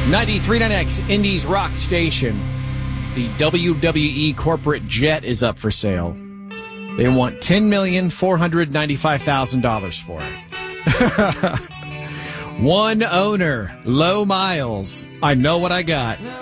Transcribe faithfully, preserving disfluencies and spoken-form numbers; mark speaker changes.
Speaker 1: ninety-three point nine X, Indies Rock Station. The W W E corporate jet is up for sale. They want ten million four hundred ninety-five thousand dollars for it. One owner, low miles. I know what I got.